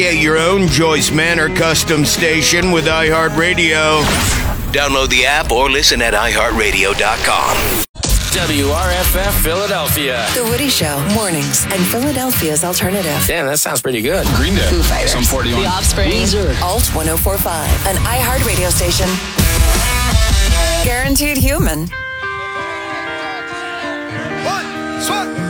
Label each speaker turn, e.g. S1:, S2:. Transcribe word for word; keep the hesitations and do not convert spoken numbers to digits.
S1: Create your own Joyce Manor custom station with iHeartRadio. Download the app or listen at i heart radio dot com.
S2: W R F F Philadelphia.
S3: The Woody Show, mornings, and Philadelphia's alternative.
S2: Damn, that sounds pretty good.
S4: Green Day.
S3: Foo Fighters.
S4: Some forty-one.
S3: The Offspring. Alt one oh four point five. An iHeart radio station. Guaranteed human.